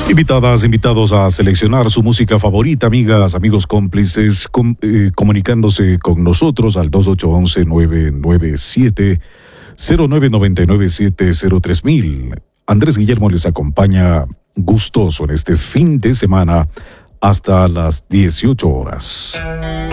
Invitadas, invitados a seleccionar su música favorita, amigas, amigos cómplices, comunicándose con nosotros al 2811-997-0999-703.000. Andrés Guillermo les acompaña gustoso en este fin de semana hasta las 18 horas.